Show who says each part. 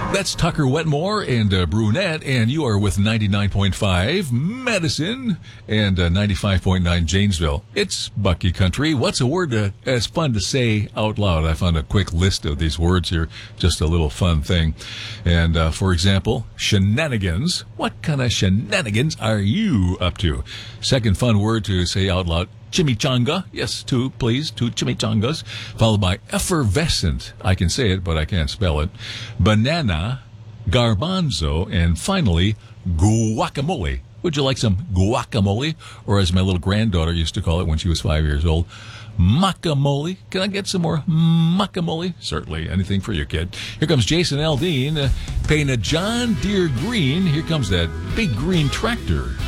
Speaker 1: That's Tucker Wetmore and Brunette, and you are with 99.5 Madison and 95.9 Janesville. It's Bucky Country. What's a word that's fun to say out loud? I found a quick list of these words here, just a little fun thing. And for example, shenanigans. What kind of shenanigans are you up to? Second fun word to say out loud, chimichanga. Yes, two chimichangas. Followed by effervescent. I can say it, but I can't spell it. Banana, garbanzo, and finally, guacamole. Would you like some guacamole? Or as my little granddaughter used to call it when she was 5 years old, macamole. Can I get some more macamole? Certainly. Anything for your kid. Here comes Jason Aldean painting a John Deere green. Here comes that big green tractor.